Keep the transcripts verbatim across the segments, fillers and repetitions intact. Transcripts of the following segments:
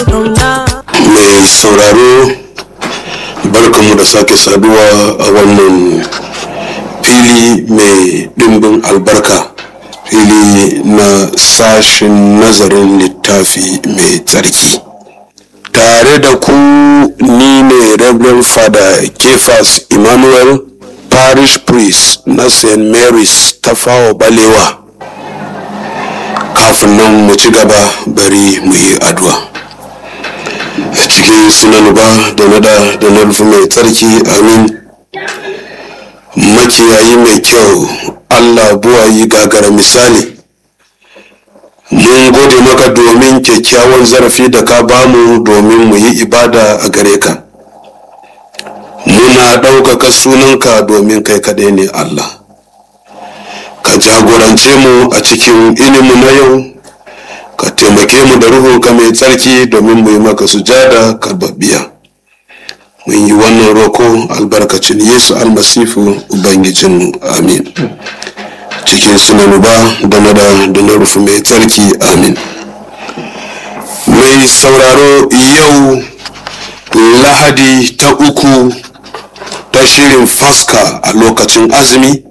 Mai sauraro, barkamu da sake saduwa a wannan fili mai ɗimbin albarka, fili na sashin nazarin littafi mai tsarki. Tare da ku ni ne Reverend Father Kefas Emmanuel, Parish Priest na Saint Mary's Tafawa Balewa. Kafin nan mu ci gaba, bari mu yi addu'a. A cikin sunan ba da nada da na rufe mai tsarki, amin. Makiyayi mai kyau, Allah buwayi gagara misali, mun gode maka domin kyakkyawan zarafi da ka bamu domin mu yi ibada a gare ka. Muna ɗaukaka sunanka domin kai kaɗai ne Allah. Ka jagorance mu a cikin ilimin na yau, ka taimake mu da ruhunka mai tsarki domin mu yi maka sujada karbabbiya. Mun yi wannan roko albarkacin Yesu almasifu Ubangijinmu, amin. Cikin sunan ba da nada da na rufu mai tsarki, amin. Mai sauraro, yau Lahadi ta uku ta shirin Faska a lokacin azumi,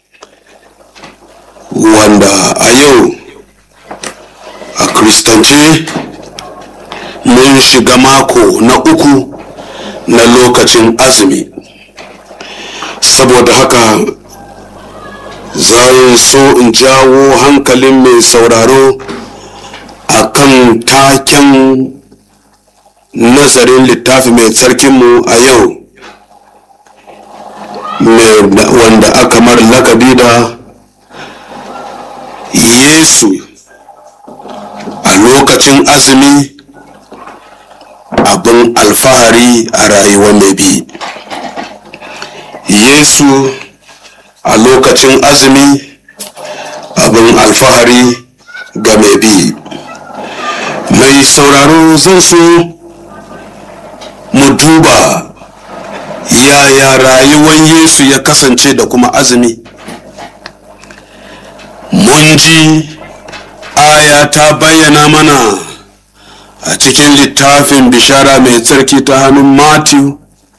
wanda a yau a Kristance mun shiga mako na uku na lokacin azumi. Saboda haka zan so in jawo hankalin mai sauraro a kan taken nazarin littafi mai tsarkinmu a yau, wanda aka mara lakabi da Yesu a lokacin azumi, abin alfahari a rayuwar mai bi. Yesu a lokacin azumi, abin alfahari ga mai bi. Mai sauraro, zan so mu duba yaya rayuwar Yesu ya kasance da kuma azumi. Mun ji aya ta bayyana mana a cikin littafin bishara mai tsarki ta hannun Matthew,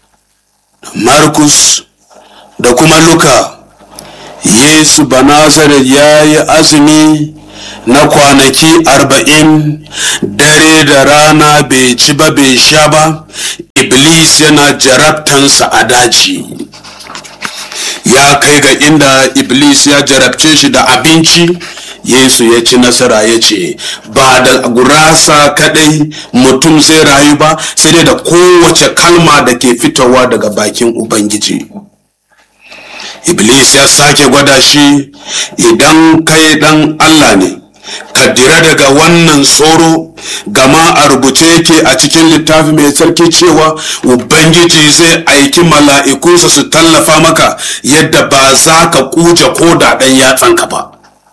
Markus da kuma Luka. Yesu Banazaret ya yi azumi na kwanaki arba'in, dare da rana bai ci ba bai sha ba. Iblis yana jarabtansa a daji, ya kai ga inda Iblis ya jarabce shi da abinci. Yesu ya ci nasara, ya ce ba da gurasa kadai mutum zai rayu ba, sai dai da kowace kalma da ke fitowa daga bakin Ubangiji. Iblis ya sake gwada shi, idan kai dan Allah ne, ka dira daga wannan tsoro, gama a rubuce yake a cikin littafi mai tsarki cewa Ubangiji zai aiki mala'ikunsa su tallafa maka yadda ba za ka kuje ko da ɗan yatsanka ba.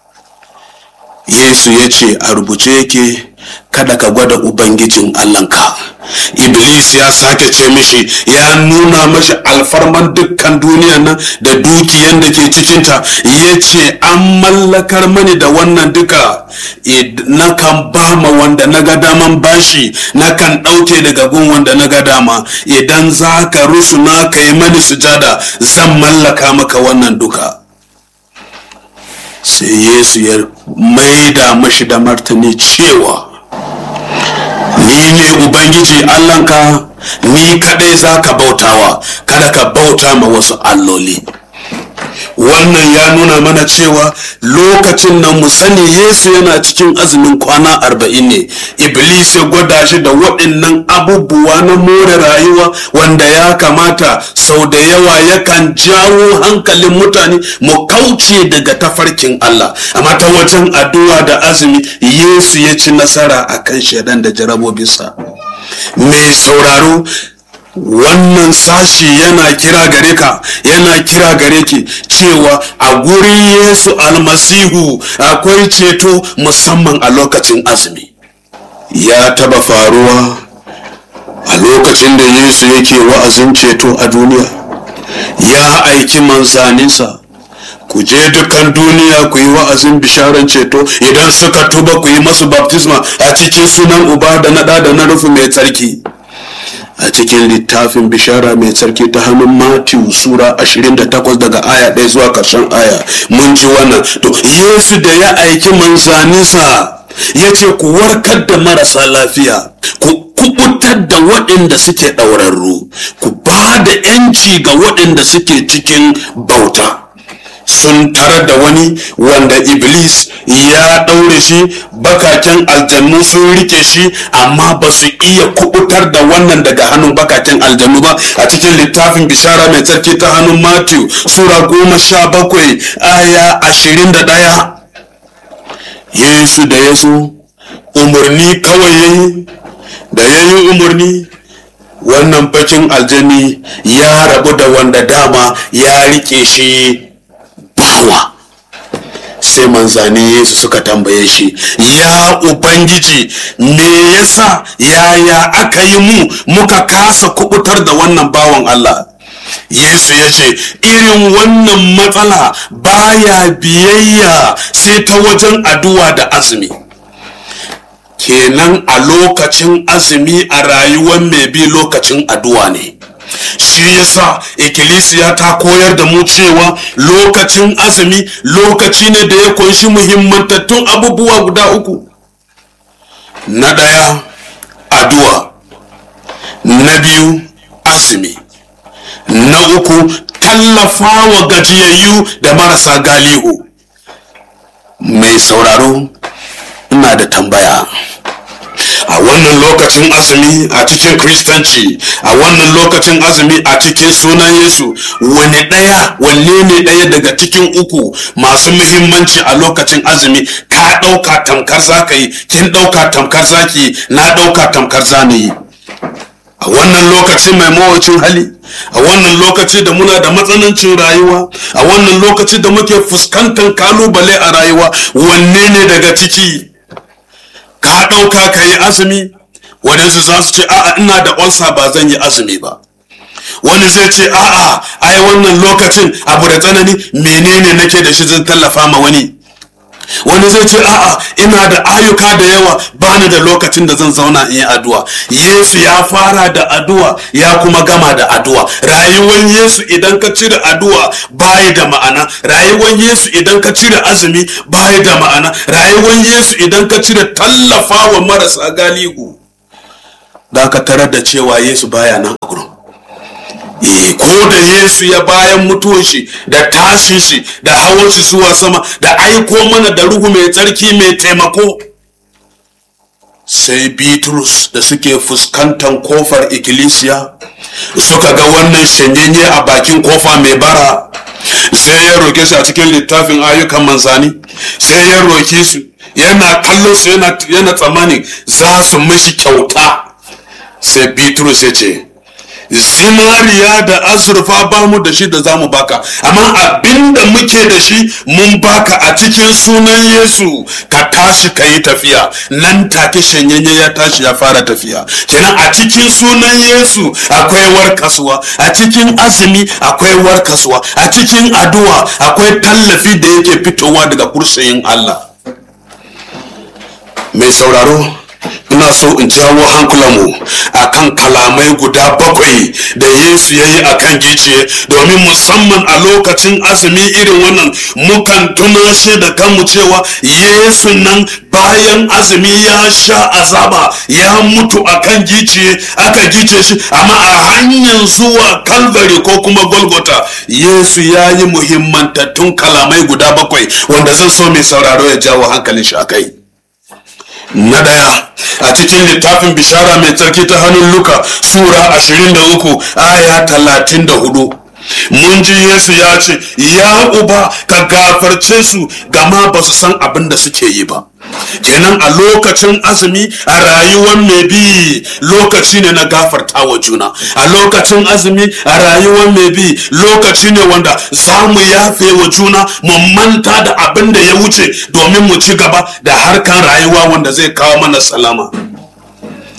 Yesu ya ce a rubuce yake, kada ka gwada Ubangijin Allahnka. Iblis ya sake ce mishi, ya nuna mashi alfarman dukkan duniya nan da dukiyan da ke cikinta, ya ce an mallakar mani da wannan duka, na kan ba ma wanda na ga daman bashi, na kan ɗauke daga gun wanda na ga dama. Idan za ka rusuna ka yi mani sujada, zan mallaka maka wannan duka. Sai Yesu ya maida mashi da martani cewa, ni ne Ubangiji Allahnka, ni kadai za ka bautawa, kada ka bauta ma wasu alloli. Wannan ya nuna mana cewa lokacin nan mu sani Yesu yana cikin azumin kwana arba'in ne. Iblis ya gwada shi da waɗannan abubuwa na more rayuwa wanda ya kamata sau da yawa yakan jawo hankalin mutane mu kauce daga tafarkin Allah. Amma ta wajen addu'a da azumi, Yesu ya ci nasara akan shedan da jarabobinsa. Mai sauraro, wannan sashi yana kira gare ka, yana kira gare ki cewa a gurin Yesu almasihu akwai ceto, musamman a lokacin azumi. Ya taba faruwa a lokacin da Yesu yake wa'azin ceto a duniya, ya aiki manzaninsa ku je dukan duniya ku yi wa'azin bisharan ceto, idan suka tuba ku yi masu baptisma a cikin sunan uba da na da da na rufu mai tsarki. A cikin littafin bishara mai tsarki ta hannun Matthew sura ashirin da takwas daga aya ɗaya zuwa ƙarshen aya mun ji wannan. To Yesu da ya aiki manzaninsa ya ce ku warkar da marasa lafiya, ku kubutar da waɗanda suke ɗaurarru, ku ba da ‘yanci ga waɗanda suke cikin bauta. Sun tarar da wani wanda Iblis ya ɗaure shi, bakaken aljannu sun rike shi, amma ba su iya kubutar da wannan daga hannun bakaken aljannu ba. A cikin littafin bishara mai tsarki ta hannun Matthew sura goma sha bakwai aya ashirin da ɗaya. Yesu da ya zo umarni kawai ya yi, da ya yi umarni wannan bakin aljani ya rabu da wanda dama ya rike shi bawa. Sai manzani Yesu suka tambaye shi, ya Ubangiji, me yasa yaya aka yi mu muka kasa kubutar da wannan bawan Allah? Yesu ya ce, irin wannan matsala baya biyayya sai ta wajen addu'a da azumi. Kenan a lokacin azumi a rayuwar mai bi lokacin addu'a ne. Shi yasa ikkilisiya ta koyar da mu cewa lokacin azumi lokaci ne da ya kunshi muhimmantattun abubuwa guda uku. Na ɗaya addu'a, na biyu azumi, na uku tallafawa gajiyayyu da marasa galihu. Mai sauraro, ina da tambaya. A wannan lokacin azumi a cikin kristanci, a wannan lokacin azumi a cikin sunan Yesu, wani ɗaya wanne ne ɗaya daga cikin uku masu muhimmanci a lokacin azumi ka ɗauka tamkar za ka yi, kin ɗauka tamkar za ki yi, na ɗauka tamkar za ni yi? A wannan lokacin mai mawacin hali, a wannan lokaci da muna da matsanancin rayuwa, a wannan lokaci da muke fuskantar kalubale a rayuwa, wanne ne daga ciki ka ɗauka ka yi azumi? Waɗansu za su ce a'a ina da ulcer ba zan yi azumi ba. Wani zai ce a'a ai wannan lokacin abu da tsanani, menene nake da shi zan tallafa ma wani? Wani zai ce a'a ina da ayyuka da yawa bani da lokacin da zan zauna in yi addu'a. Yesu ya fara da addu'a ya kuma gama da addu'a. Rayuwar Yesu idan ka cire addu'a bai da ma'ana. Rayuwar Yesu idan ka cire azumi bai da ma'ana. Rayuwar Yesu idan ka cire tallafawa marasa galihu, da ka tarar da cewa Yesu baya nan a gurin. Eh, ko da Yesu ya bayan mutuwar shi da tashin shi da hawan shi zuwa sama da aiko mana da ruhu mai tsarki mai taimako, sai Bitrus da suke fuskantar kofar ikkilisiya suka ga wannan shanyenye a bakin kofa mai bara, sai ya roke su a cikin littafin ayyukan manzani, sai ya roke su yana kallon su yana, yana tsammani za su mishi kyauta. Sai Bitrus ya ce, zinariya da azurfa ba mu da shi da za mu baka, amma abinda muke da shi mun baka. A cikin sunan Yesu ka tashi ka yi tafiya. Nan take shanyenye ya tashi ya fara tafiya. Kenan a cikin sunan Yesu akwai warkaswa, a cikin azumi akwai warkaswa, a cikin addu'a akwai tallafi da yake fitowa daga kursiyin Allah. Mai sauraro, ina so in jawo hankulanmu akan kalamai guda bakwai da Yesu ya yi akan giciye, domin musamman a lokacin azumi irin wannan mukan tunashe da kanmu cewa Yesu nan bayan azumi ya sha azaba, ya mutu akan giciye, aka gice shi, amma a hanyar zuwa Calvary ko kuma Golgotha Yesu ya yi muhimmantattun kalamai guda bakwai wanda zan so mai sauraro ya jawo hankalin shi akai. Na ɗaya, a cikin littafin bishara mai tsarki ta hannun Luka sura ashirin da uku aya talatin da hudu, mun ji Yesu ya ce, ya Uba ka gafarce su gama ba su san abin da suke yi ba. Kenan a lokacin azumi a rayuwar mai bi lokaci ne na gafarta wa juna. A lokacin azumi a rayuwar mai bi lokaci ne wanda za mu yafe wa juna, mu manta da abin da ya wuce domin mu ci gaba da harkan rayuwa wanda zai kawo mana salama.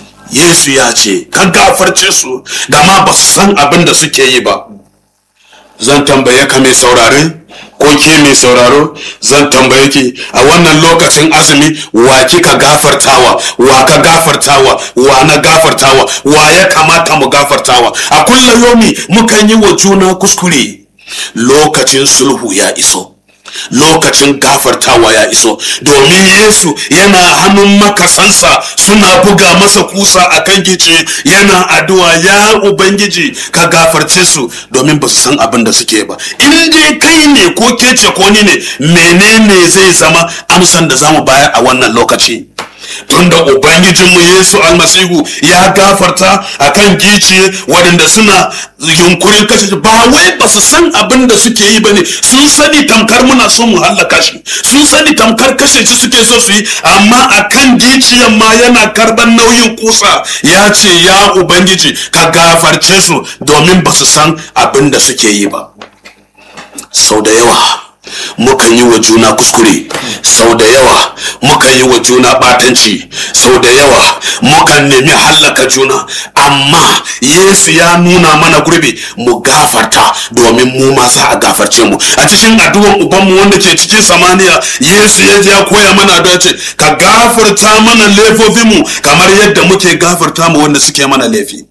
Yesu ya ce ka gafarce su gama ba su san abin da suke yi ba. zan tambaye ka mai saurare ko ke mai sauraro, zan tambaye ki a wannan lokacin azumi wa kika gafartawa, wa ka gafartawa, wa na gafartawa, wa ya kamata mu gafartawa. A kullum yomi mukan yi wa juna kuskure. Lokacin sulhu ya iso, lokacin gafartawa ya iso, domin Yesu yana hannun makasansa suna buga masa kusa a kan gice, yana addu'a, ya Ubangiji ka gafarce su domin ba su san abin da suke ba. In je kai ne ko kece ko ni ne, menene zai zama amsan da zamu bayar a wannan lokaci? Tunda Ubangijinmu Yesu almasihu ya gafarta akan giciye waɗanda suna yunkurin kashe, ba wai ba su san abin da suke yi ba ne, sun sani tamkar muna so mu hallaka shi, sun sani tamkar kashe shi suke so su yi, amma akan giciyan ma yana karban nauyin kusa, ya ce ya Ubangiji ka gafarce su domin ba su san abin da suke yi ba. Sau da yawa mukan yi wa juna kuskure, sau da yawa mukan yi wa juna batanci, sau da yawa mukan nemi hallaka juna, amma Yesu ya nuna mana gurbi mu gafarta domin mu ma za a gafarce mu. A cikin addu'ar ubanmu wanda ke cikin samaniya, Yesu ya ji ya koya mana da ce ka gafarta mana laifofinmu kamar yadda muke gafarta mu wanda suke mana laifi.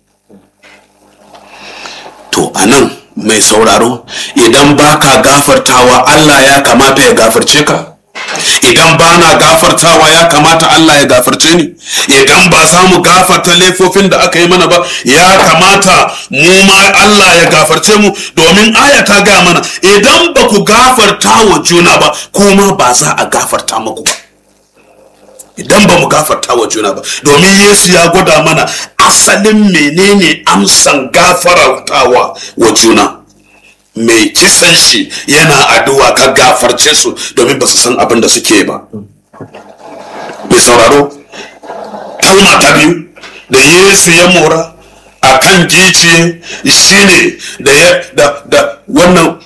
To anan mai sauraro, idan baka gafartawa Allah ya kamata ya gafarce ka? Idan bana gafartawa ya kamata Allah ya gafarce ni? Idan ba za mu gafarta laifofin da aka yi mana ba, ya kamata mu ma Allah ya gafarce mu, domin aya ta gaya mana idan ba ku gafarta wa juna ba, kuma ba za a gafarta muku ba. Idan ba mu gafarta wa juna ba, domin Yesu ya gwada mana asalin menene amsan gafartawa wa juna. Mai kisan shi yana addu'a ka gafarce su domin ba su san abin da suke ba. Mai sauraro, kalma ta biyu da Yesu ya mora a kan giciye shine da da da wannan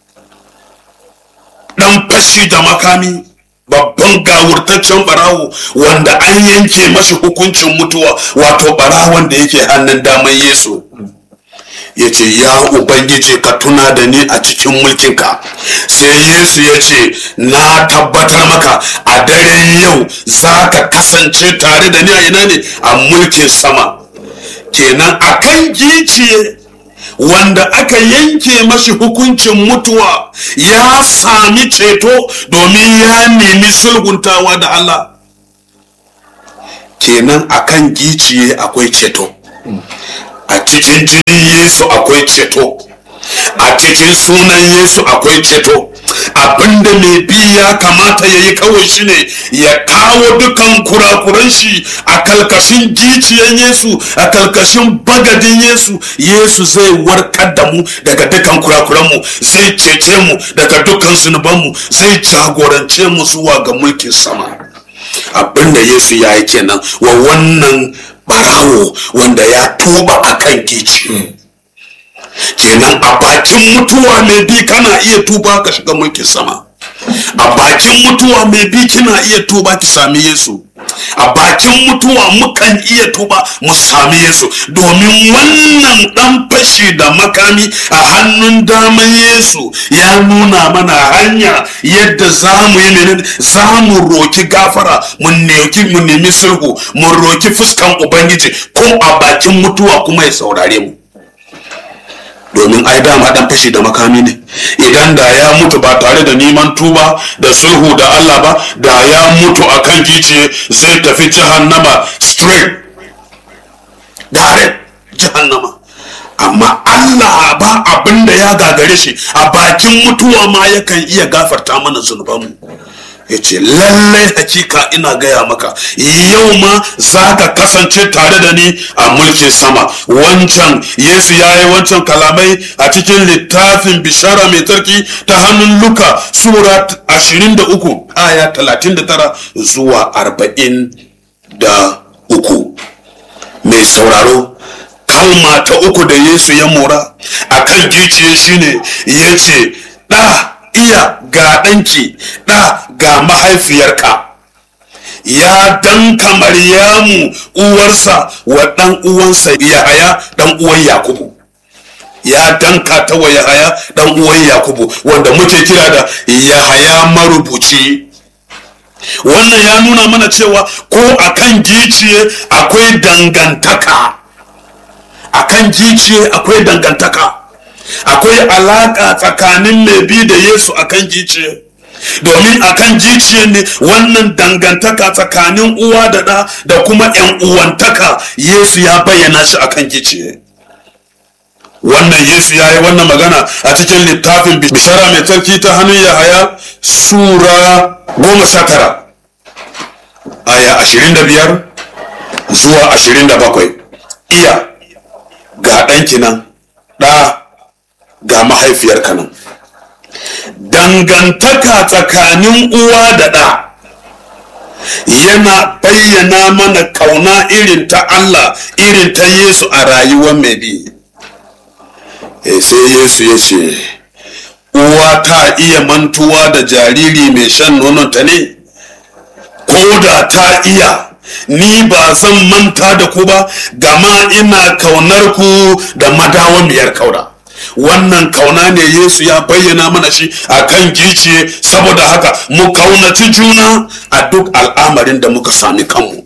dan fashi da makami, babban gawurtaccen barawo wanda an yanke mashi hukuncin mutuwa, wato barawon da yake hannun daman Yesu. Ya ce ya Ubangiji ka tuna da ni a cikin mulkinka. Sai Yesu ya ce na tabbatar maka a daren yau za ka kasance tare da ni a ina ne? A mulkin sama. Kenan akan giciye wanda aka yanke mashi hukuncin mutuwa ya sami ceto domin ya nemi sulhuntawa da Allah. Kenan akan giciye akwai ceto, a cikin jinin Yesu akwai ceto, a cikin sunan Yesu akwai ceto. Abinda mai bi ya kamata ya yi kawai shine ya kawo dukan kurakuran shi a kalkashin giciyan Yesu, a kalkashin bagadin Yesu. Yesu zai warkar da mu daga dukan kurakuranmu, zai cece mu daga dukan zunubanmu, zai jagorance mu zuwa ga mulkin sama. Abinda Yesu ya yi kenan wa wannan barawo wanda ya tuba akan gici. Kenan a bakin mutuwa mai bi kana iya tuba ka shiga mulkin sama, a bakin mutuwa mai bi kina iya tuba ki sami Yesu, a bakin mutuwa mukan iya tuba mu sami Yesu, domin wannan dan fashi da makami a hannun daman Yesu ya nuna mana hanya yadda za mu yi menene, za mu roki gafara, mun nemi sulhu, mun roki fuskan Ubangiji ko a bakin mutuwa kuma ya saurare mu. Domin ai dama dan fashi da makami ne, idan da ya mutu ba tare da neman tuba da sulhu da Allah ba, da ya mutu akan giciye zai tafi jahannama straight, direct jahannama. Amma Allah ba abin da ya gagare shi, a bakin mutuwa ma yakan iya gafarta mana zunubanmu. Ya ce lallai hakika ina gaya maka yau ma za ka kasance tare da ni a mulkin sama. Wancan Yesu ya yi wancan kalamai a cikin littafin bishara mai tsarki ta hannun Luka sura ashirin da uku aya talatin da tara zuwa arba'in da uku. Mai sauraro, kalma ta uku da Yesu ya mora a kan giciye shine ya ce ɗa iya ga ɗanki, ɗa ga mahaifiyarka. Ya danka Maryamu uwarsa wa ɗan uwansa Yahaya ɗan uwan Yakubu. ya danka ta wa Yahaya dan uwan Yakubu wanda muke kira da Yahaya marubuci. Wannan ya nuna mana cewa ko akan giciye akwai dangantaka, akan giciye akwai dangantaka, akwai alaka tsakanin mai bi da Yesu akan giciye. Domin akan giciye ne wannan dangantaka tsakanin uwa da ɗa da kuma yan uwantaka Yesu ya bayyana shi akan giciye. Wannan Yesu ya yi wannan magana a cikin littafin bishara mai tsarki ta hannun Yahaya sura goma sha tara aya ashirin da biyar zuwa ashirin da bakwai. Iya ga ɗanki nan, ɗa ga mahaifiyarka nan. Dangantaka tsakanin uwa da ɗa yana bayyana mana kauna irin ta Allah, irin ta Yesu a rayuwar mai bi. E sai Yesu ya ce, uwa ta iya mantuwa da jariri mai shan nononta ne? Ko da ta iya, ni ba zan manta da ku ba, gama ina kaunar ku da madawamiyar kauna. Wannan kauna ne Yesu ya bayyana mana shi a kan giciye. Saboda haka mu kaunaci juna a duk al'amarin da muka sami kanmu.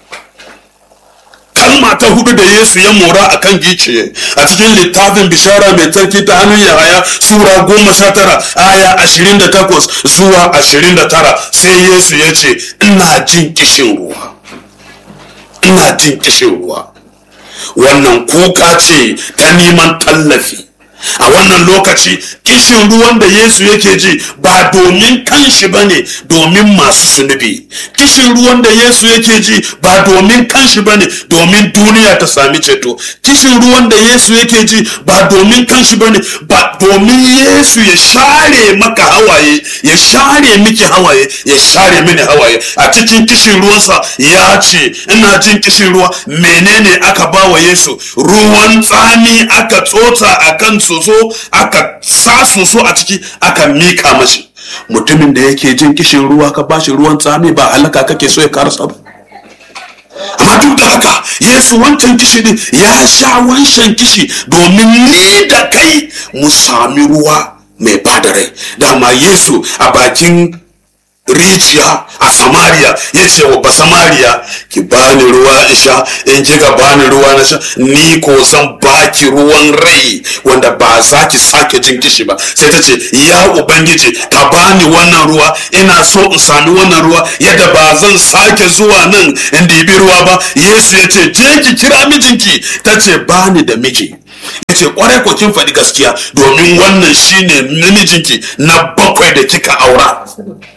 Kalma ta hudu da Yesu ya mora a kan giciye a cikin littafin bishara mai tsarki ta hannun Yahaya sura goma sha tara aya ashirin da takwas zuwa ashirin da tara, sai Yesu ya ce, ina jin kishin ruwa, ina jin kishin ruwa. Wannan kuka ce ta neman tallafi. A wannan lokaci kishin ruwan da Yesu yake ji ba domin kanshi bane, domin masu zunubi. Kishin ruwan da Yesu yake ji ba domin kanshi bane, domin duniya ta sami ceto. Kishin ruwan da Yesu yake ji ba domin kanshi bane, ba domin Yesu ya share maka hawaye, ya share miki hawaye, ya share mini hawaye. A cikin kishin ruwansa ya ce, ina jin kishin ruwa. Menene aka ba wa Yesu? Ruwan tsami aka tsotsa akan soso, aka sa soso a ciki, aka mika mashi. Mutumin da yake jin kishin ruwa ka bashi ruwan tsami, ba halaka kake so ya karasa ba. Amma duk da haka Yesu wancan kishi din ya sha wancan kishi domin ni da kai mu sami ruwa mai bada rai. Dama Yesu a bakin rijiya a Samariya ya ce wa Basamariya, ki bani ruwa in sha, in kika bani ruwa na sha, ni ko zan baki ruwan rai wanda ba za ki sake jin kishi ba. Sai ta ce, ya Ubangiji ka bani wannan ruwa, ina so in sami wannan ruwa yadda ba zan sake zuwa nan in dibi ruwa ba. Yesu ya ce, je ki kira mijinki. Ta ce, bani da miji. Ya ce, kwarai ko kin faɗi gaskiya, domin wannan shine namijinki na bakwai da kika aura.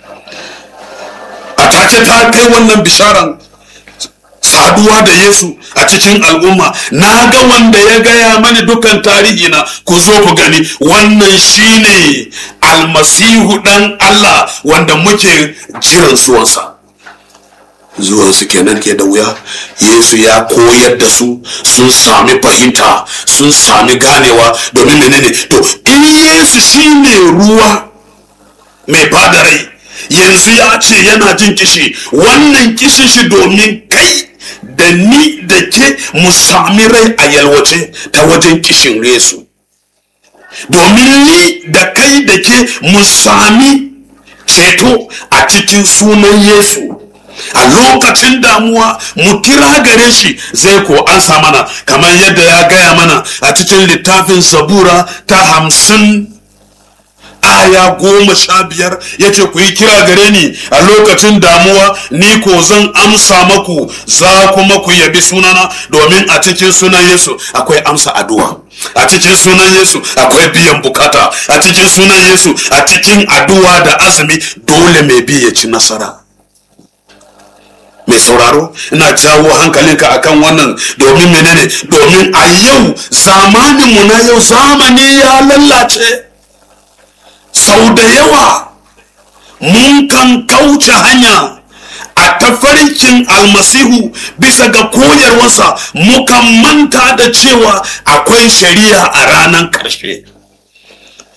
A take ta kai wannan bisharan saduwa da Yesu a cikin al'umma. Na ga wanda ya gaya mani dukan tarihi na, ku zo ku gani. Wannan shine almasihu dan Allah wanda muke jiran zuwansa. Zuwansu kenan ke da wuya. Yesu ya koyar da su, sun sami fahimta, sun sami ganewa. Domin menene? To in Yesu shine ruwa mai bada rai, yanzu ya ce yana jin kishi. Wannan kishin shi domin kai da ni da ke mu sami rai a yalwace ta wajen kishin Yesu. Domin ni da kai da ke mu sami ceto a cikin sunan Yesu. A lokacin damuwa mu kira gare shi, zai ko ansa mana, kamar yadda ya gaya mana a cikin littafin Zabura ta hamsin aya goma sha biyar. Ya ce, ku yi kira gare ni a lokacin damuwa, ni ko zan amsa maku, za kuma ku yabi sunana. Domin a cikin sunan Yesu akwai amsa addu'a, a cikin sunan Yesu akwai biyan bukata, a cikin sunan Yesu, a cikin addu'a da azumi dole mai bi ya ci nasara. Mai sauraro, ina jawo hankalinka akan wannan domin menene? Domin a yau zamaninmu na yau, zamani ya lallace. Sau da yawa mun kan kauce hanya a tafarkin almasihu bisa ga koyarwarsa, mukan manta da cewa akwai shari'a a ranar ƙarshe.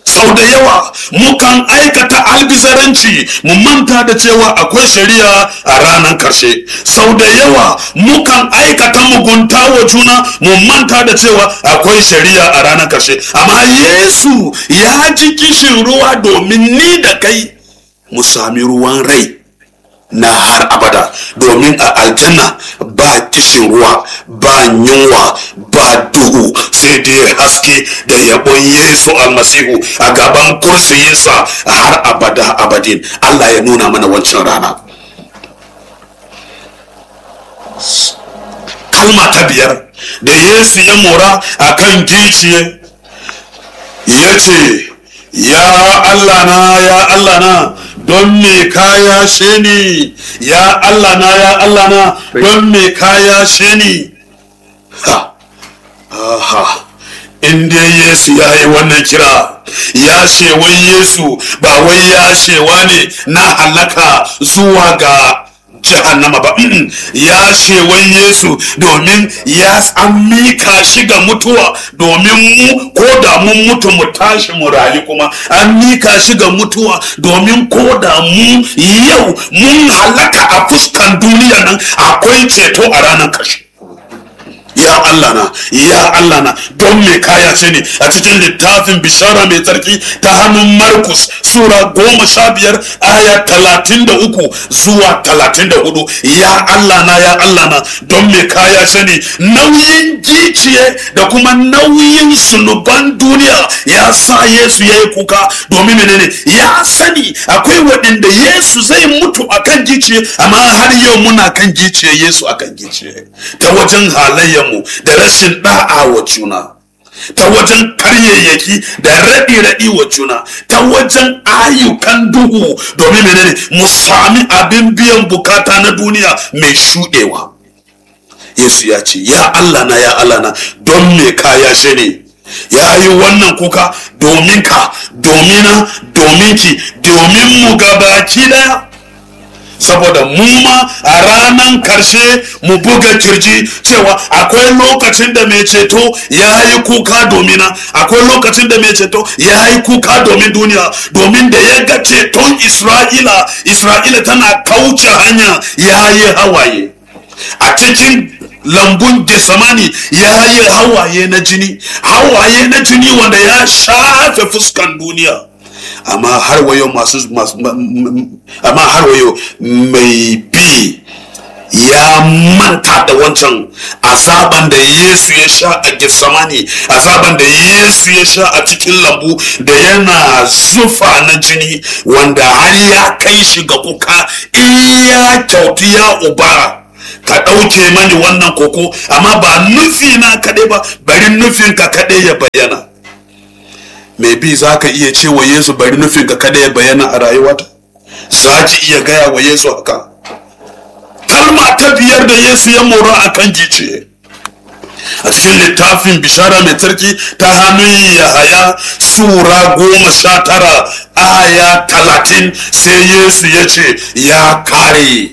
sau da yawa mukan aikata albizaranci mu manta da cewa akwai shari'a a ranar karshe. Sau da yawa mukan aikata mugunta wa juna mu manta da cewa akwai shari'a a ranar karshe. Amma Yesu ya ji kishin ruwa domin ni da kai mu sami ruwan rai na har abada, domin a aljanna ba kishin ruwa, ba yunwa, ba duhu, sai dai haske da yabon Yesu almasihu a gaban kursiyinsa a har abada abadin. Allah ya nuna mana wancan rana. Kalma ta biyar da Yesu ya mora a kan giciye ya ce, ya Allah na, ya Allah na, don me kaya she ni, ya Allah na, ya Allah na, don me kaya she ni. Ha, aha, inda Yesu ya yi wannan kira, ya shewan Yesu ba wai ya shewa ne na halaka zuwa ga jahannama ba, ya shewan Yesu domin ya an mika shi ga mutuwa, domin mu ko da mun mutu mu tashi mu rayu kuma an mika shi ga mutuwa, domin ko da mu yau mun halaka a fuskan duniya nan akwai ceto a ranar kashi. Ya Allah na, ya Allah na, don me kaya ce ne a cikin littafin bishara mai tsarki ta hannun Markus sura goma sha biyar aya talatin da uku zuwa talatin da hudu. Ya Allah na, ya Allah na, don me kaya ce ne nauyin giciye da kuma nauyin sunuban duniya ya sa Yesu ya yi kuka, domin menene ya sani akwai waɗanda Yesu zai mutu akan giciye, amma har yau muna kan giciye, Yesu akan giciye, ta wajen halayya mu da rashin da'a wa juna, ta wajen karyayyaki da raɗi-raɗi wa juna, ta wajen ayyukan duhu, domin menene mu sami abin biyan bukata na duniya mai shuɗewa. Yesu ya ce, ya Allah na, ya Allah na, don me kaya shi ne. Ya yi wannan kuka domin ka, domina, domin ki, domin mu gabaki daya, saboda mu ma a ranan karshe mu buga kirji cewa akwai lokacin da mai ceto ya yi kuka domina, akwai lokacin da mai ceto ya yi kuka domin duniya, domin da ya ga ceton Isra'ila, Isra'ila tana kauce hanya, ya yi hawaye. A cikin lambun Getsemani ya yi hawaye na jini, hawaye na jini wanda ya shafe fuskan duniya. Amma har wayo masu amma har wayo mai bi ya manta da wancan azaban da Yesu ya sha a Getsemani, azaban da Yesu ya sha a cikin lambu da yana zufa na jini, wanda har ya kai shi ga kuka, iya kyautu ya uba ka ɗauke mani wannan koko, amma ba nufi na kaɗai ba, bari nufin ka kaɗai ya bayyana. Mai bi za ka iya ce wa Yesu bari nufin ka kada ya bayyana a rayuwata? Za ki iya gaya wa Yesu haka? Kalma ta biyar da Yesu ya mora a kan gice a cikin littafin bishara mai tsarki ta hannun Yahaya sura goma sha tara aya talatin, sai Yesu ya ce ya kare.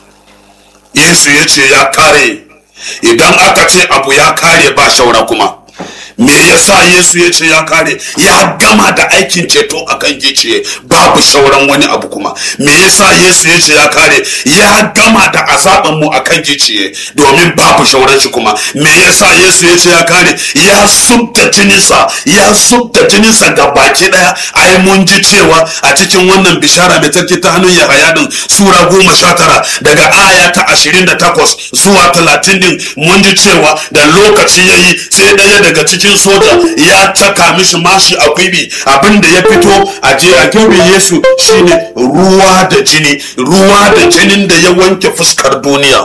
Yesu ya ce ya kare. Idan aka ce abu ya kare ba shaura kuma. Me yasa Yesu ya ce ya kare? Ya gama da aikin ceto akan giciye, babu sauran wani abu kuma. Me yasa Yesu ya ce ya kare? Ya gama da azaban mu akan giciye, domin babu sauran shi kuma. Me yasa Yesu ya ce ya kare? Ya subta jininsa, ya subta jininsa ga baki daya. Ai mun ji cewa a cikin wannan bishara mai tsarki ta hannun Yahaya din sura goma sha tara daga aya ta ashirin da takwas zuwa talatin din, mun ji cewa da lokaci yayi sai daya daga cikin soja ya caka mishi mashi a gwibi, abinda ya fito a je a gwibi Yesu shine ruwa da jini, ruwa da jinin da ya wanke fuskar duniya.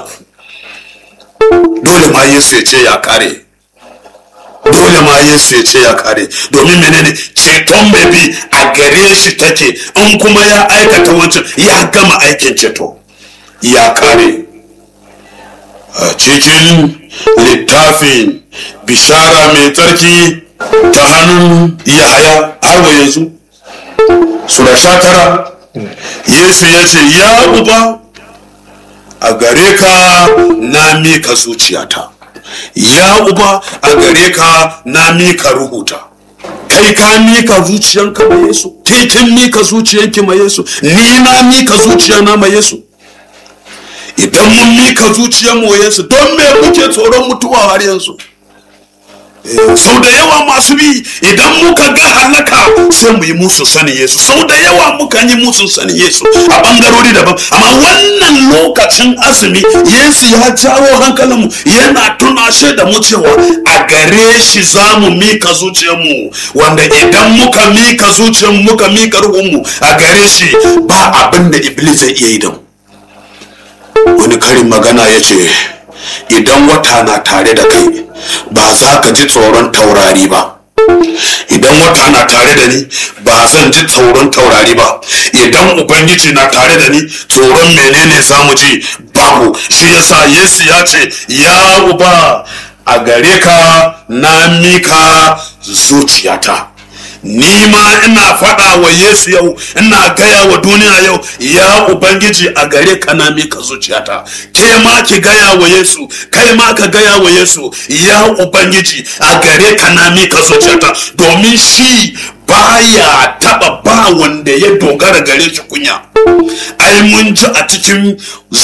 Dole ma Yesu ya ce ya kare, dole ma Yesu ya ce ya kare, domin menene ceton mai bi a gare shi take, in kuma ya aikata wancan ya gama aikin ceto, ya kare. A cikin littafin bishara mai tsarki ta hannun Yahaya har wa yanzu sura sha tara, Yesu ya ce ya uba a gare ka na mika zuciyata, ya uba a gare ka na mika ruhuta. kai ka mika zuciyanka ma Yesu, ke kin mika zuciyanki ma Yesu, ni na mika zuciyana ma Yesu. Idan mun mika zuciyar mu Yesu, don me kuke tsoron mutuwa har yanzu? Sau da yawa masu bi idan muka ga halaka sai mu yi musu sanin Yesu, sau da yawa muka yi musu sanin Yesu a bangarori daban. Amma wannan lokacin azumi Yesu ya jawo hankalinmu, yana tunashe da mu cewa a gare shi za mu mika zuciyarmu, wanda idan muka mika zuciyarmu muka mika ruhunmu a gare shi, ba abin da Iblis zai iya yi da mu. Wani karin magana ya ce, idan wata na tare da kai ba za ka ji tsoron taurari ba. Idan wata na tare da ni ba zan ji tsoron taurari ba. Idan Ubangiji na tare da ni tsoron menene za mu ji? Babu. Shi yasa Yesu ya ce, ya Uba, a gare ka na mika zuciyata. Ni ma ina faɗa wa Yesu yau, ina gaya wa duniya yau, ya Ubangiji a gare ka na mika zuciyata. Ke ma ki gaya wa Yesu, kai ma ka gaya wa Yesu, ya Ubangiji a gare ka na mika zuciyata, domin shi baya taba ba wanda ya dogara gare shi kunya. Ai mun ji a cikin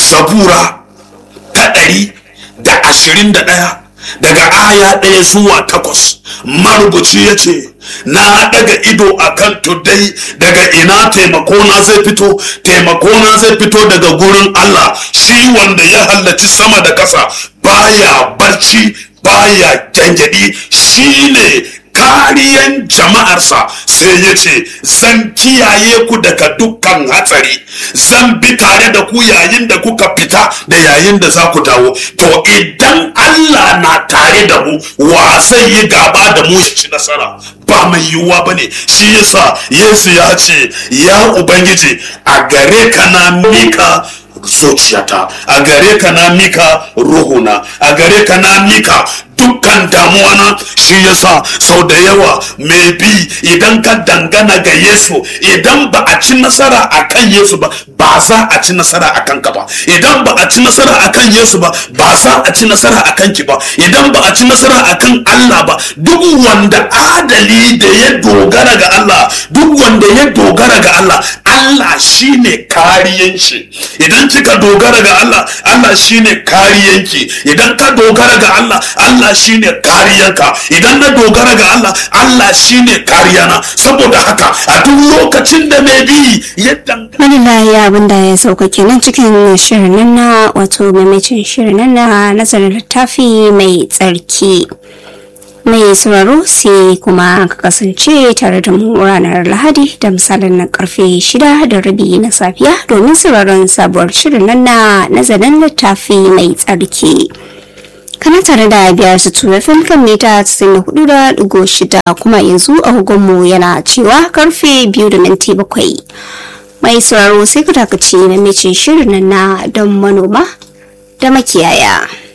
Zabura ta ɗari da ashirin da ɗaya daga aya ɗaya zuwa takwas, marubuci ya ce, na daga ido akan tuddai, daga ina taimakona zai fito? Taimakona zai fito daga gurin Allah, shi wanda ya halarci sama da ƙasa, baya barci baya gyangyaɗi, shi ne kariyan jama'arsa. Sai ya ce, zan kiyaye ku daga dukkan hatsari, zan bi tare da ku yayin da kuka fita da yayin da za ku dawo. To idan Allah na tare da mu, wa zai yi gaba da mu ya ci nasara? Ba mai yiwuwa ba ne. Shi yasa Yesu ya ce, ya Ubangiji a gare ka na mika zuciyata, a gare ka na mika ruhuna, a gare ka na mika dukkan damuwa na. Shi yasa sau da yawa mai bi idan ka dangana ga Yesu, idan ba a ci nasara akan Yesu ba, ba za a ci nasara akan ka ba. Idan ba a ci nasara akan Yesu ba, ba za a ci nasara akan ki ba. Idan ba a ci nasara akan Allah ba, duk wanda adali da ya dogara ga Allah, duk wanda ya dogara ga Allah, Allah shine kariyan shi. Idan kika dogara ga Allah, Allah shine kariyanki. Idan ka dogara ga Allah, Allah shine kariyanka. Idan na dogara ga Allah, Allah shine kariyana. Saboda haka a duk lokacin da mai bi ya dangana ya abinda ya sauka kenan cikin shirin nan na wato maimacin shirin nan na nazarin littafi mai tsarki. Mai sauraro sai kuma ka kasance tare da mu ranar Lahadi da misalin na karfe shida da rabi na safiya domin sauraron sabuwar shirin nan na nazarin littafi mai tsarki. Kana tare da biyar su tuwa fm kan mita tasa'in da hudu da digo shida, kuma yanzu agogonmu yana cewa karfe biyu da minti bakwai. Mai sauraro sai ka takaci na mace shirin nan na don manoma da makiyaya.